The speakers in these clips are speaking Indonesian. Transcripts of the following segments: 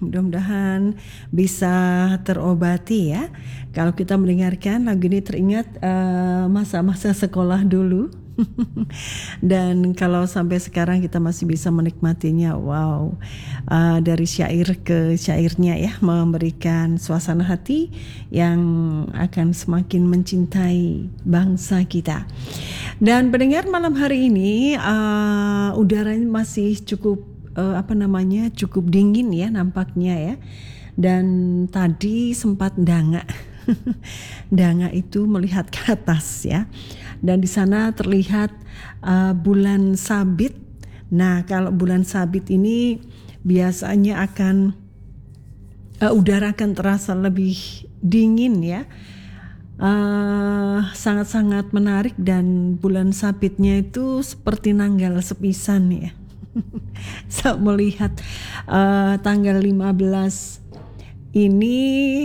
Mudah-mudahan bisa terobati ya. Kalau kita mendengarkan lagu ini teringat masa-masa sekolah dulu. Dan kalau sampai sekarang kita masih bisa menikmatinya, wow, dari syair ke syairnya ya, memberikan suasana hati yang akan semakin mencintai bangsa kita. Dan pendengar, malam hari ini udaranya masih cukup cukup dingin ya nampaknya ya. Dan tadi sempat danga. Danga itu melihat ke atas ya. Dan di sana terlihat bulan sabit. Nah, kalau bulan sabit ini biasanya akan udara akan terasa lebih dingin ya. Sangat-sangat menarik, dan bulan sabitnya itu seperti nanggal sepisan ya. Saya melihat tanggal 15 ini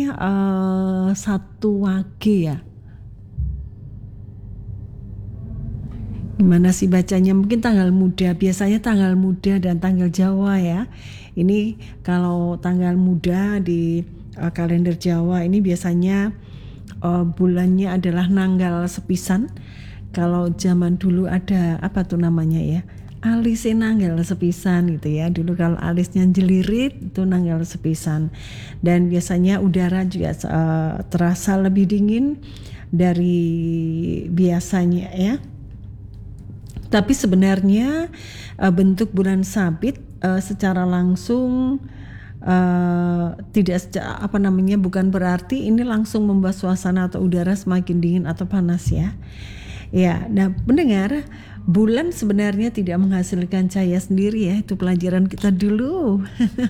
satu wage ya. Gimana sih bacanya? Mungkin tanggal muda, biasanya tanggal muda dan tanggal Jawa ya. Ini kalau tanggal muda di kalender Jawa ini biasanya bulannya adalah nanggal sepisan. Kalau zaman dulu ada apa tuh namanya ya? Alisnya nanggal sepisan gitu ya. Dulu kalau alisnya jelirit itu nanggal sepisan. Dan biasanya udara juga terasa lebih dingin dari biasanya ya. Tapi sebenarnya bentuk bulan sabit secara langsung bukan berarti ini langsung membuat suasana atau udara semakin dingin atau panas ya. Ya, nah pendengar, bulan sebenarnya tidak menghasilkan cahaya sendiri ya, itu pelajaran kita dulu.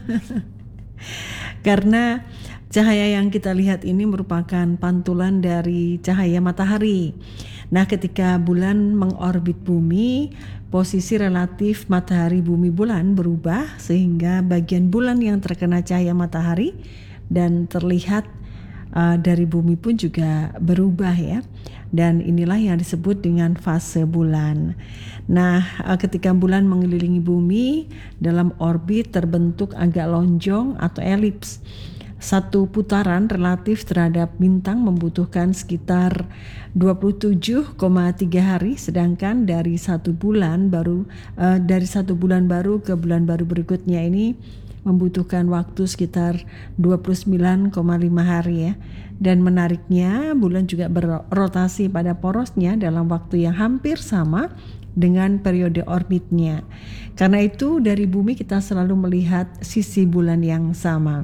Karena cahaya yang kita lihat ini merupakan pantulan dari cahaya matahari. Nah, ketika bulan mengorbit bumi, posisi relatif matahari bumi bulan berubah sehingga bagian bulan yang terkena cahaya matahari dan terlihat dari bumi pun juga berubah ya. Dan inilah yang disebut dengan fase bulan. Nah, ketika bulan mengelilingi bumi dalam orbit terbentuk agak lonjong atau elips. Satu putaran relatif terhadap bintang membutuhkan sekitar 27,3 hari, sedangkan dari satu bulan baru ke bulan baru berikutnya ini membutuhkan waktu sekitar 29,5 hari ya. Dan menariknya, bulan juga berrotasi pada porosnya dalam waktu yang hampir sama dengan periode orbitnya. Karena itu dari bumi kita selalu melihat sisi bulan yang sama.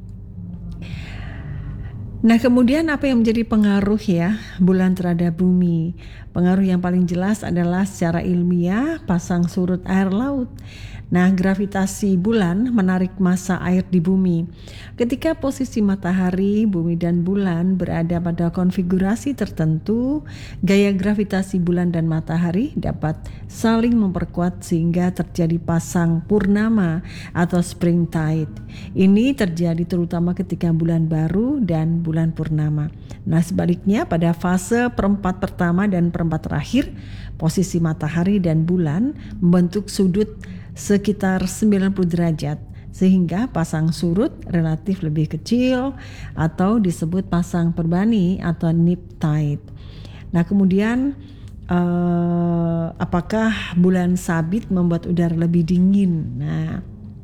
Nah, kemudian apa yang menjadi pengaruh ya bulan terhadap bumi? Pengaruh yang paling jelas adalah secara ilmiah pasang surut air laut. Nah, gravitasi bulan menarik massa air di bumi. Ketika posisi matahari, bumi dan bulan berada pada konfigurasi tertentu, gaya gravitasi bulan dan matahari dapat saling memperkuat sehingga terjadi pasang purnama atau spring tide. Ini terjadi terutama ketika bulan baru dan bulan purnama. Nah, sebaliknya pada fase perempat pertama dan perempat terakhir, posisi matahari dan bulan membentuk sudut sekitar 90 derajat sehingga pasang surut relatif lebih kecil atau disebut pasang perbani atau nip tide. Nah, kemudian apakah bulan sabit membuat udara lebih dingin? Nah,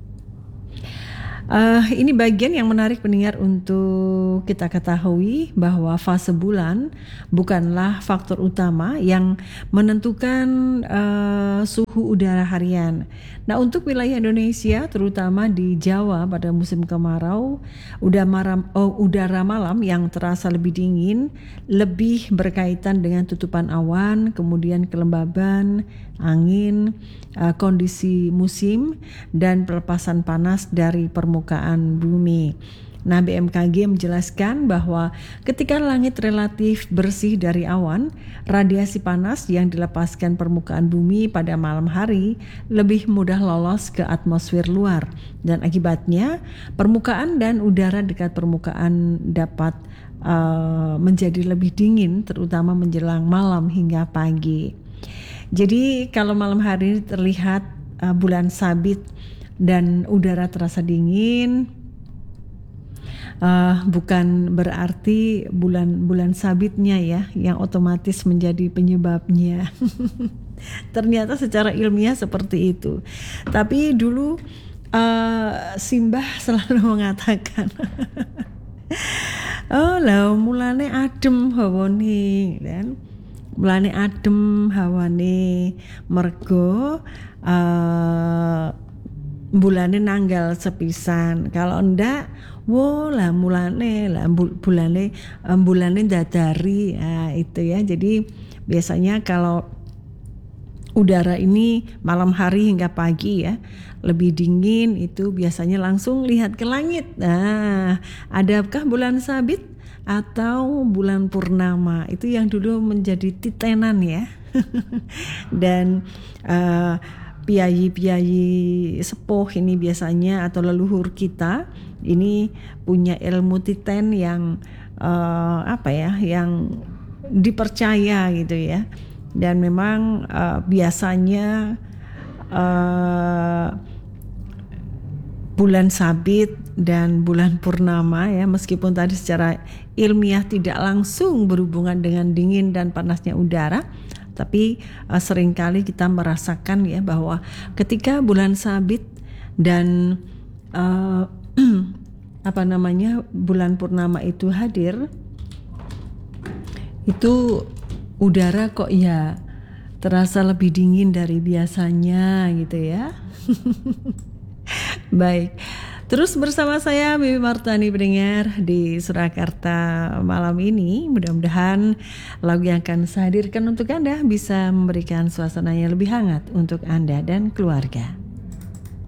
ini bagian yang menarik pendengar untuk kita ketahui bahwa fase bulan bukanlah faktor utama yang menentukan suhu udara harian. Nah, untuk wilayah Indonesia terutama di Jawa pada musim kemarau, udara malam yang terasa lebih dingin lebih berkaitan dengan tutupan awan, kemudian kelembaban, angin, kondisi musim dan pelepasan panas dari permukaan bumi. Nah, BMKG menjelaskan bahwa ketika langit relatif bersih dari awan, radiasi panas yang dilepaskan permukaan bumi pada malam hari lebih mudah lolos ke atmosfer luar, dan akibatnya permukaan dan udara dekat permukaan dapat menjadi lebih dingin, terutama menjelang malam hingga pagi. Jadi kalau malam hari ini terlihat bulan sabit dan udara terasa dingin, bukan berarti bulan sabitnya ya yang otomatis menjadi penyebabnya. Ternyata secara ilmiah seperti itu. Tapi dulu Simbah selalu mengatakan, oh lah mulane adem hawane kan. Mulane adem hawane mergo bulane nanggal sepisan. Kalau ndak lah bulane dadari. Nah, itu ya. Jadi biasanya kalau udara ini malam hari hingga pagi ya lebih dingin, itu biasanya langsung lihat ke langit. Nah, adakah bulan sabit atau bulan purnama? Itu yang dulu menjadi titenan ya. Dan piyayi sepuh ini biasanya atau leluhur kita ini punya ilmu titen yang yang dipercaya gitu ya. Dan memang biasanya bulan sabit dan bulan purnama ya, meskipun tadi secara ilmiah tidak langsung berhubungan dengan dingin dan panasnya udara, tapi seringkali kita merasakan ya bahwa ketika bulan sabit dan bulan purnama itu hadir, itu udara kok ya terasa lebih dingin dari biasanya gitu ya. Baik, terus bersama saya Bibi Martani pendengar di Surakarta malam ini. Mudah-mudahan lagu yang akan saya hadirkan untuk Anda bisa memberikan suasana yang lebih hangat untuk Anda dan keluarga.